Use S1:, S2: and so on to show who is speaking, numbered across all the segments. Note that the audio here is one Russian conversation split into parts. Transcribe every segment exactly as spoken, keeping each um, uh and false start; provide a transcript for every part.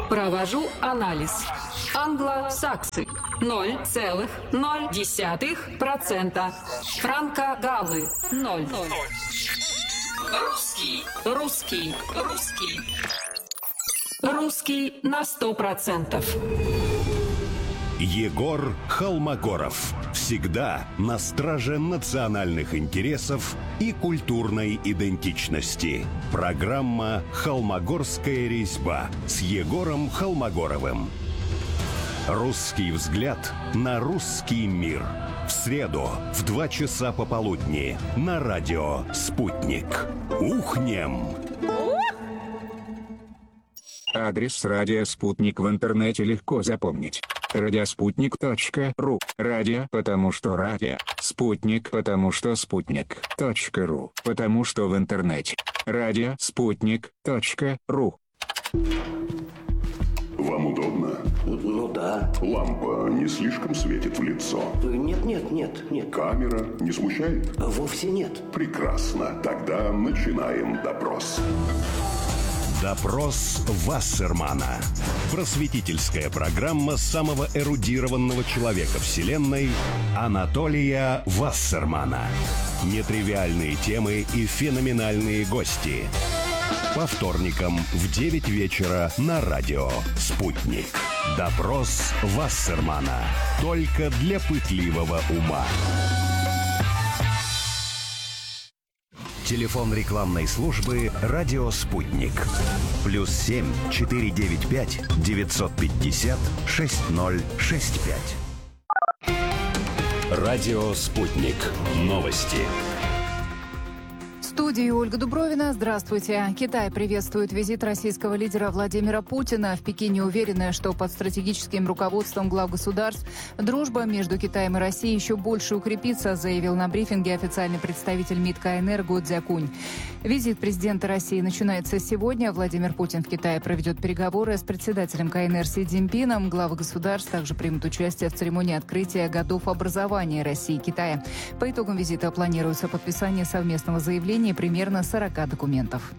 S1: Провожу анализ. Англосаксы ноль целых ноль десятых процента. Франко-галлы ноль. Русский, русский, русский. Русский на сто процентов.
S2: Егор Холмогоров. Всегда на страже национальных интересов и культурной идентичности. Программа «Холмогорская резьба» с Егором Холмогоровым. Русский взгляд на русский мир. В среду в два часа пополудни на радио «Спутник». Ухнем!
S3: Адрес радио «Спутник» в интернете легко запомнить. радиоспутник точка ру. Радио, потому что радио. Спутник, потому что спутник. Точка ру, потому что в интернете. Радио спутник точка ру.
S4: Вам удобно?
S5: Ну да.
S4: Лампа не слишком светит в лицо?
S5: Нет, нет, нет, нет.
S4: Камера не смущает?
S5: Вовсе нет.
S4: Прекрасно. Тогда начинаем допрос.
S2: Допрос Вассермана. Просветительская программа самого эрудированного человека Вселенной Анатолия Вассермана. Нетривиальные темы и феноменальные гости. По вторникам в девять вечера на радио «Спутник». Допрос Вассермана. Только для пытливого ума. Телефон рекламной службы «Радио Спутник». Плюс семь четыре девять пять девятьсот пятьдесят шесть ноль шесть пять. Радио Спутник. Новости.
S6: В студии Ольга Дубровина. Здравствуйте. Китай приветствует визит российского лидера Владимира Путина. В Пекине уверены, что под стратегическим руководством глав государств дружба между Китаем и Россией еще больше укрепится, заявил на брифинге официальный представитель МИД КНР Го Цзякунь. Визит президента России начинается сегодня. Владимир Путин в Китае проведет переговоры с председателем КНР Си Цзиньпином. Главы государств также примут участие в церемонии открытия годов образования России и Китая. По итогам визита планируется подписание совместного заявления примерно сорока документов.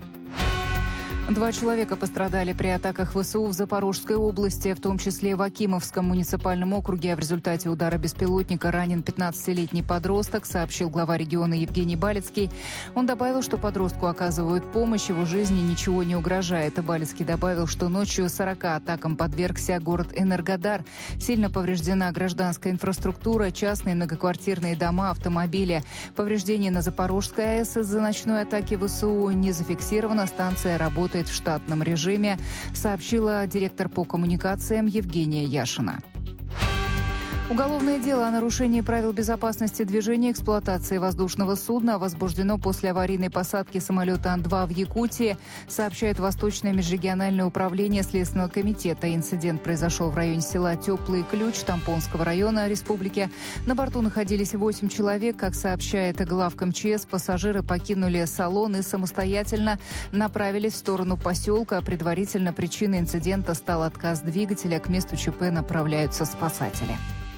S6: Два человека пострадали при атаках ВСУ в Запорожской области, в том числе в Акимовском муниципальном округе. В результате удара беспилотника ранен пятнадцатилетний подросток, сообщил глава региона Евгений Балицкий. Он добавил, что подростку оказывают помощь, его жизни ничего не угрожает. Балицкий добавил, что ночью сорока атакам подвергся город Энергодар. Сильно повреждена гражданская инфраструктура, частные многоквартирные дома, автомобили. Повреждения на Запорожской АЭС из-за ночной атаки ВСУ не зафиксировано. Станция работает в штатном режиме, сообщила директор по коммуникациям Евгения Яшина. Уголовное дело о нарушении правил безопасности движения и эксплуатации воздушного судна возбуждено после аварийной посадки самолета Ан два в Якутии, сообщает Восточное межрегиональное управление Следственного комитета. Инцидент произошел в районе села Теплый Ключ Тампонского района республики. На борту находились восемь человек. Как сообщает главк эм че эс, пассажиры покинули салон и самостоятельно направились в сторону поселка. Предварительно причиной инцидента стал отказ двигателя. К месту ЧП направляются спасатели.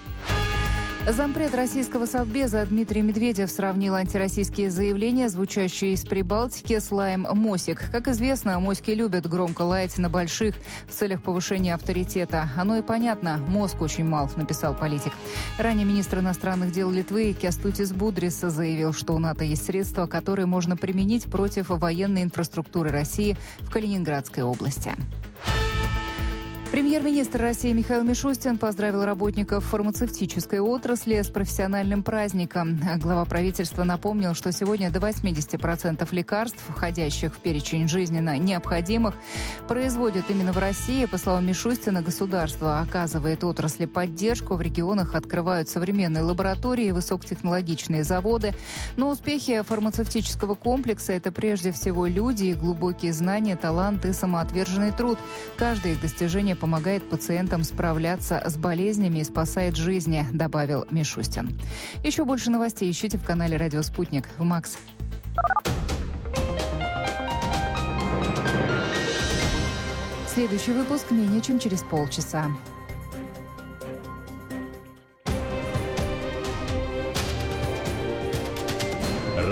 S6: Зампред российского Совбеза Дмитрий Медведев сравнил антироссийские заявления, звучащие из Прибалтики, с лаем «Мосик». Как известно, моськи любят громко лаять на больших в целях повышения авторитета. Оно и понятно, мозг очень мал, написал политик. Ранее министр иностранных дел Литвы Кястутис Будрис заявил, что у НАТО есть средства, которые можно применить против военной инфраструктуры России в Калининградской области. Премьер-министр России Михаил Мишустин поздравил работников фармацевтической отрасли с профессиональным праздником. Глава правительства напомнил, что сегодня до восемьдесят процентов лекарств, входящих в перечень жизненно необходимых, производят именно в России. По словам Мишустина, государство оказывает отрасли поддержку. В регионах открывают современные лаборатории и высокотехнологичные заводы. Но успехи фармацевтического комплекса – это прежде всего люди, глубокие знания, талант и самоотверженный труд. Каждое их достижение помогает пациентам справляться с болезнями и спасает жизни, добавил Мишустин. Еще больше новостей ищите в канале «Радио Спутник» в Макс. Следующий выпуск менее чем через полчаса.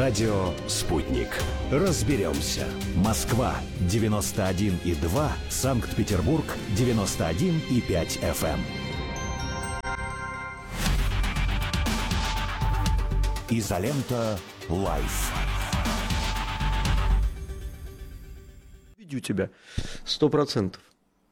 S2: Радио «Спутник». Разберемся. Москва девяносто один и два, Санкт-Петербург девяносто один и пять эф эм. Изолента Лайф.
S5: Видео тебя. Сто процентов.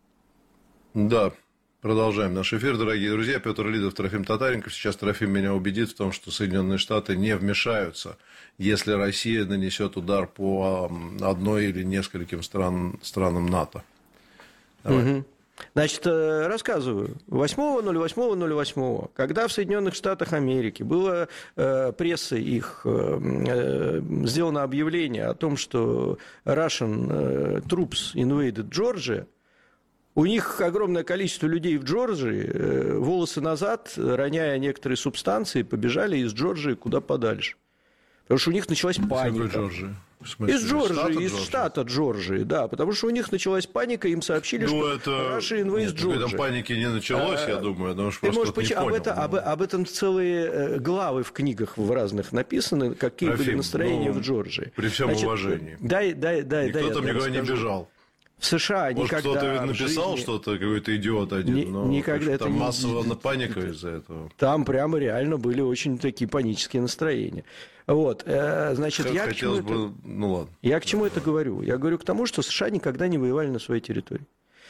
S7: Да. Продолжаем наш эфир, дорогие друзья. Петр Лидов, Трофим Татаренков. Сейчас Трофим меня убедит в том, что Соединенные Штаты не вмешаются, если Россия нанесет удар по одной или нескольким стран, странам НАТО. Давай.
S5: Угу. Значит, рассказываю. восьмого ноль восьмого ноль восьмого, когда в Соединенных Штатах Америки было э, прессой их э, сделано объявление о том, что Russian э, troops invaded Georgia, у них огромное количество людей в Джорджии, волосы назад, роняя некоторые субстанции, побежали из Джорджии куда подальше. Потому что у них началась паника. Из Джорджии, из штата Джорджии, да. Потому что у них началась паника, им сообщили, ну, что это... Russia invades Georgia.
S7: Там паники не началось, а, я думаю, потому что просто
S5: можешь, не об, это, об, об этом целые главы в книгах в разных написаны, какие Трофим, были настроения ну, в Джорджии.
S7: При всем Значит, уважении.
S5: Дай, дай, дай,
S7: Никто
S5: дай,
S7: там
S5: я
S7: никуда не бежал.
S5: В США
S7: Может,
S5: никогда...
S7: кто-то ведь написал
S5: жизни...
S7: что-то, какой-то идиот один,
S5: Ни,
S7: но
S5: никогда это
S7: там
S5: не...
S7: массовая паника из-за этого.
S5: Там прямо реально были очень такие панические настроения. Вот, значит,
S7: как
S5: я к чему
S7: бы...
S5: это...
S7: Ну, ладно.
S5: Я к чему это говорю? Я говорю к тому, что США никогда не воевали на своей территории.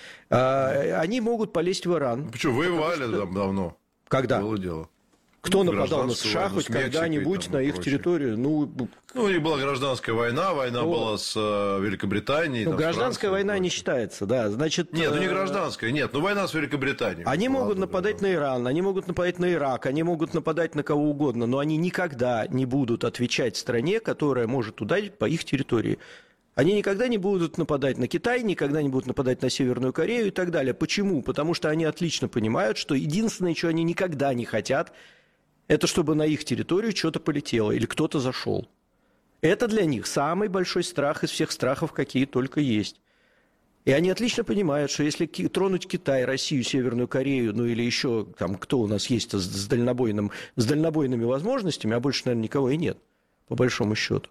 S5: Они могут полезть в Иран.
S7: Почему? Воевали
S5: что...
S7: там давно.
S5: Когда?
S7: Было дело.
S5: Кто нападал на США хоть когда-нибудь на их прочее. территорию? Ну,
S7: ну, у них была гражданская война, война вот. была с э, Великобританией.
S5: Ну, гражданская война не считается, да. Значит,
S7: нет, ну не гражданская, нет, ну война с Великобританией.
S5: Они могут ладно, нападать да. на Иран, они могут нападать на Ирак, они могут нападать на кого угодно, но они никогда не будут отвечать стране, которая может ударить по их территории. Они никогда не будут нападать на Китай, никогда не будут нападать на Северную Корею и так далее. Почему? Потому что они отлично понимают, что единственное, чего они никогда не хотят, это чтобы на их территорию что-то полетело или кто-то зашел. Это для них самый большой страх из всех страхов, какие только есть. И они отлично понимают, что если тронуть Китай, Россию, Северную Корею, ну или еще там кто у нас есть с, дальнобойным, с дальнобойными возможностями, а больше, наверное, никого и нет, по большому счету,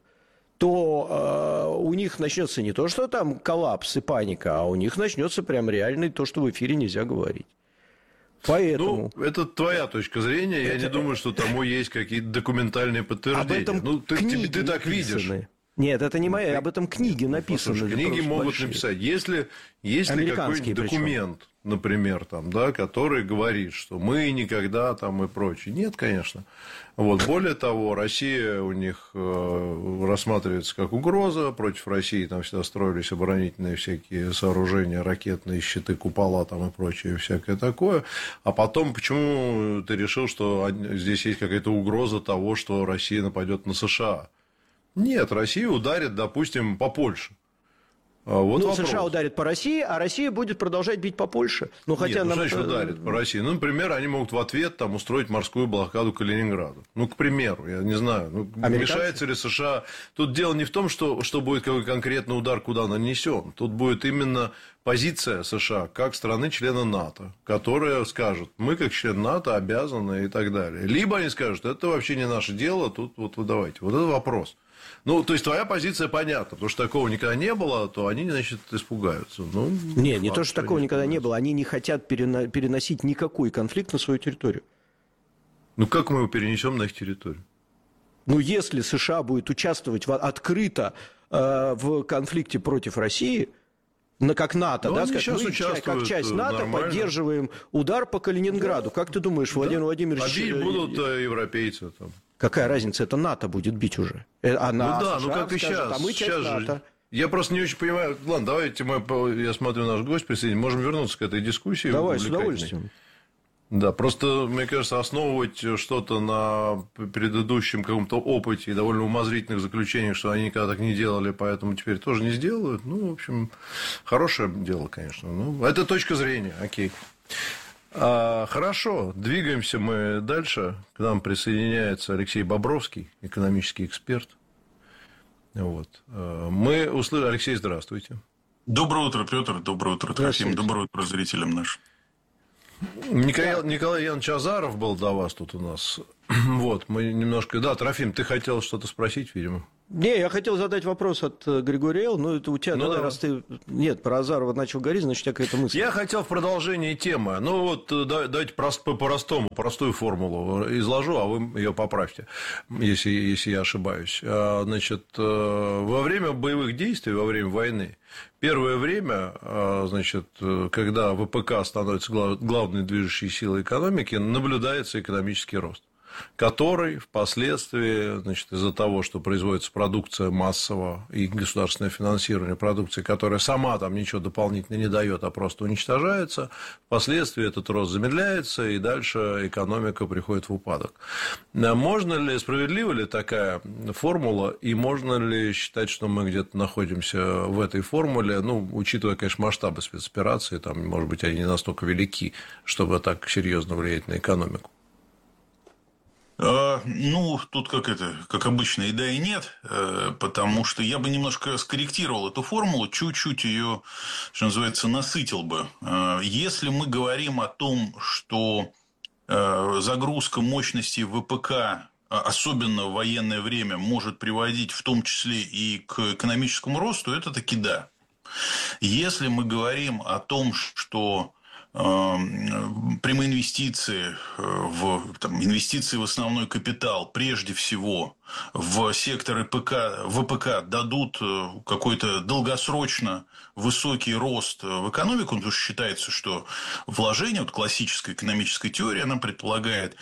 S5: то э, у них начнется не то, что там коллапс и паника, а у них начнется прям реальный то, что в эфире нельзя говорить. Поэтому...
S7: Ну, это твоя точка зрения. Это... Я не думаю, что тому есть какие-то документальные подтверждения.
S5: Об этом
S7: ну, ты,
S5: книги
S7: ты, ты так
S5: написаны.
S7: видишь.
S5: Нет, это не моя. Об этом книги написаны.
S7: Послушай, книги могут большие. написать. Если, если какой-нибудь документ, причем. например, там, да, который говорит, что мы никогда там и прочее. Нет, конечно. Вот. Более того, Россия у них э, рассматривается как угроза. Против России там всегда строились оборонительные всякие сооружения, ракетные щиты, купола там и прочее, всякое такое. А потом, почему ты решил, что здесь есть какая-то угроза того, что Россия нападет на США? Нет, Россия ударит, допустим, по Польше. Вот
S5: ну,
S7: вопрос.
S5: США ударит по России, а Россия будет продолжать бить по Польше. Ну, хотя
S7: Нет, ну,
S5: нам...
S7: что значит ударит по России? Ну, например, они могут в ответ там, устроить морскую блокаду Калининграда. Ну, к примеру, я не знаю. Ну, мешается ли США? Тут дело не в том, что, что будет какой конкретный удар, куда нанесен. Тут будет именно позиция США как страны-члена НАТО, которая скажет, мы как член НАТО обязаны и так далее. Либо они скажут, это вообще не наше дело, тут вот вы давайте. Вот это вопрос. Ну, то есть, твоя позиция понятна, потому что такого никогда не было, то они, значит, испугаются. Ну,
S5: не, не то, что такого никогда не было, они не хотят переносить никакой конфликт на свою территорию.
S7: Ну, как мы его перенесем на их территорию?
S5: Ну, если США будет участвовать в, открыто э, в конфликте против России, на, как НАТО, да, сказать, мы часть, как часть НАТО нормально. Поддерживаем удар по Калининграду. Как ты думаешь, Владимир да. Владимирович...
S7: А бить будут э, европейцы там.
S5: Какая разница, это НАТО будет бить уже. А на
S7: ну да,
S5: США
S7: ну как и
S5: скажет,
S7: сейчас.
S5: А мы
S7: сейчас
S5: НАТО.
S7: Же... Я просто не очень понимаю. Ладно, давайте мы, я смотрю, наш гость присоединится. Можем вернуться к этой дискуссии.
S5: Давай, с удовольствием.
S7: Да, просто, мне кажется, основывать что-то на предыдущем каком-то опыте и довольно умозрительных заключениях, что они никогда так не делали, поэтому теперь тоже не сделают. Ну, в общем, хорошее дело, конечно. Ну, это точка зрения, окей. А, хорошо, двигаемся мы дальше. К нам присоединяется Алексей Бобровский, экономический эксперт. Вот. Мы услышали... Алексей, здравствуйте.
S8: Доброе утро, Петр. Доброе утро, Трофим. Доброе утро зрителям нашим.
S7: Николай, Николай Янович Азаров был до вас тут у нас. Вот, мы немножко... Да, Трофим, ты хотел что-то спросить, видимо?
S5: Не, я хотел задать вопрос от Григория Эл, но это у тебя, ну, давай, да. раз ты... Нет, про Азарова начал говорить, значит, у тебя какая-то мысль.
S7: Я хотел в продолжении темы, ну, вот давайте по-простому, простую формулу изложу, а вы ее поправьте, если, если я ошибаюсь. Значит, во время боевых действий, во время войны, первое время, значит, когда ВПК становится главной движущей силой экономики, наблюдается экономический рост, который впоследствии, значит, из-за того, что производится продукция массово и государственное финансирование продукции, которая сама там ничего дополнительно не дает, а просто уничтожается, впоследствии этот рост замедляется, и дальше экономика приходит в упадок. Можно ли, справедлива ли такая формула, и можно ли считать, что мы где-то находимся в этой формуле, ну, учитывая, конечно, масштабы спецоперации, там, может быть, они не настолько велики, чтобы так серьезно влиять на экономику?
S8: Ну, тут как это, как обычно, и да, и нет, потому что я бы немножко скорректировал эту формулу, чуть-чуть ее, что называется, насытил бы. Если мы говорим о том, что загрузка мощностей ВПК, особенно в военное время, может приводить в том числе и к экономическому росту, это таки да. Если мы говорим о том, что прямые инвестиции в, там, инвестиции в основной капитал, прежде всего в секторы ПК, ВПК дадут какой-то долгосрочно высокий рост в экономику, потому что считается, что вложение, вот классическая экономическая теория, она предполагает,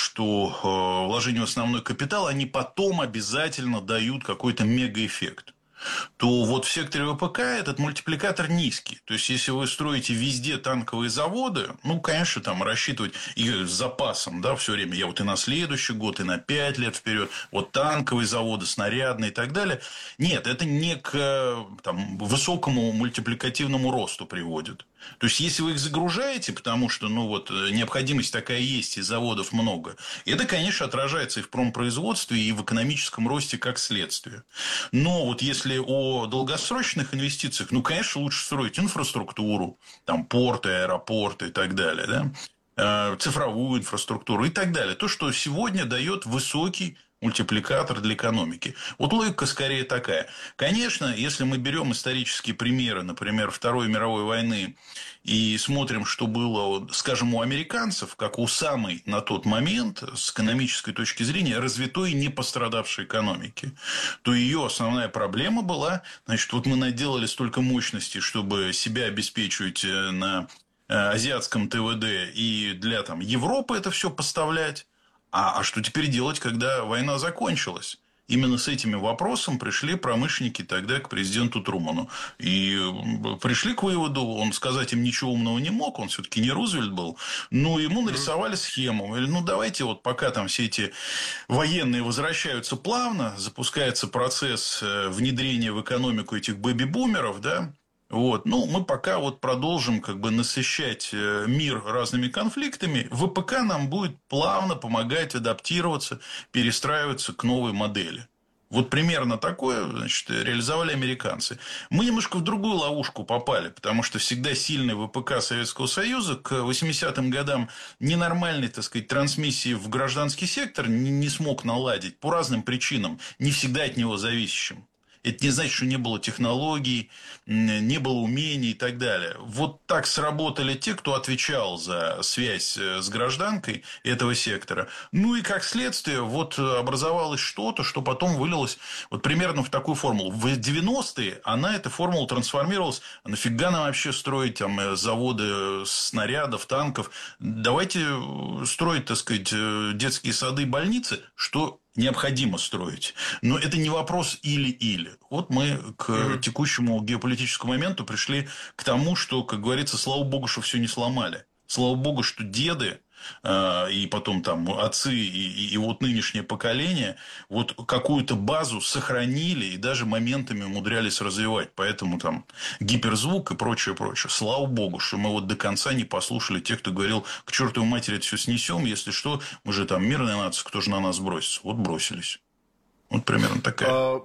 S8: что вложения в основной капитал, они потом обязательно дают какой-то мегаэффект. То вот в секторе ВПК этот мультипликатор низкий. То есть, если вы строите везде танковые заводы, ну, конечно, там рассчитывать и с запасом, да, все время. Я вот и на следующий год, и на пять лет вперед. Вот танковые заводы, снарядные и так далее. Нет, это не к там, высокому мультипликативному росту приводит. То есть, если вы их загружаете, потому что, ну, вот, необходимость такая есть, и заводов много, это, конечно, отражается и в промпроизводстве, и в экономическом росте как следствие. Но вот если о долгосрочных инвестициях, ну, конечно, лучше строить инфраструктуру, там, порты, аэропорты и так далее, да, цифровую инфраструктуру и так далее. То, что сегодня дает высокий мультипликатор для экономики. Вот логика скорее такая. Конечно, если мы берем исторические примеры, например, Второй мировой войны, и смотрим, что было, скажем, у американцев, как у самой на тот момент, с экономической точки зрения, развитой и не пострадавшей экономики, то ее основная проблема была, значит, вот мы наделали столько мощностей, чтобы себя обеспечивать на азиатском ТВД и для там, Европы это все поставлять. А, а что теперь делать, когда война закончилась? Именно с этим вопросом пришли промышленники тогда к президенту Труману. И пришли к выводу, он сказать им ничего умного не мог, он все-таки не Рузвельт был, но ему нарисовали схему. Говорили, ну, давайте вот пока там все эти военные возвращаются плавно, запускается процесс внедрения в экономику этих бэби-бумеров, да, вот. Ну, мы пока вот продолжим как бы насыщать мир разными конфликтами. ВПК нам будет плавно помогать адаптироваться, перестраиваться к новой модели. Вот примерно такое, значит, реализовали американцы. Мы немножко в другую ловушку попали, потому что всегда сильный ВПК Советского Союза к восьмидесятым годам ненормальной, так сказать, трансмиссии в гражданский сектор не смог наладить по разным причинам, не всегда от него зависящим. Это не значит, что не было технологий, не было умений и так далее. Вот так сработали те, кто отвечал за связь с гражданкой этого сектора. Ну и как следствие, вот образовалось что-то, что потом вылилось вот примерно в такую формулу. В девяностые она, эта формула, трансформировалась. А нафига нам вообще строить там заводы снарядов, танков? Давайте строить, так сказать, детские сады и больницы, что необходимо строить. Но это не вопрос или-или. Вот мы к mm-hmm. текущему геополитическому моменту пришли к тому, что, как говорится, слава богу, что все не сломали. Слава богу, что деды э, и потом там отцы и, и, и вот нынешнее поколение вот какую-то базу сохранили и даже моментами умудрялись развивать. Поэтому там гиперзвук и прочее, прочее. Слава богу, что мы вот до конца не послушали тех, кто говорил, к чертовой матери это все снесем, если что, мы же там мирная нация, кто же на нас бросится? Вот бросились. Вот примерно такая. А...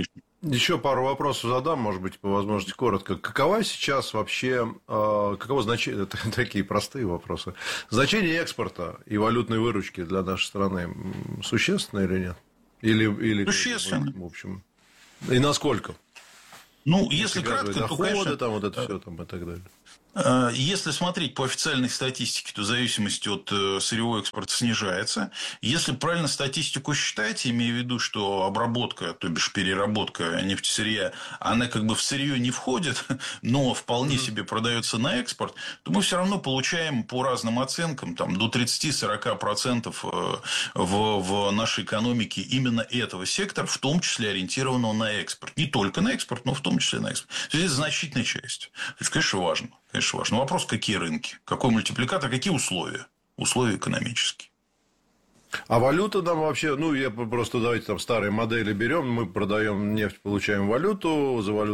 S7: Еще пару вопросов задам, может быть, по возможности коротко. Какова сейчас вообще, каково значение, это такие простые вопросы, значение экспорта и валютной выручки для нашей страны существенно или нет? Или, или
S8: существенно.
S7: В общем. И насколько?
S8: Ну, если кратко, то,
S7: доходы,
S8: конечно,
S7: там вот это все там и так далее.
S8: Если смотреть по официальной статистике, то в зависимости от сырьевого экспорта снижается. Если правильно статистику считать, имея в виду, что обработка, то бишь переработка нефтесырья, она как бы в сырье не входит, но вполне mm-hmm. себе продается на экспорт, то мы все равно получаем по разным оценкам там, до тридцать-сорок процентов в, в нашей экономике именно этого сектора, в том числе ориентированного на экспорт. Не только на экспорт, но в том числе на экспорт. То есть, это значительная часть. То есть, конечно, важно. Конечно, важно. Вопрос, какие рынки, какой мультипликатор, какие условия. Условия экономические.
S7: А валюта нам вообще, ну, я просто давайте там старые модели берем, мы продаем нефть, получаем валюту, за валюту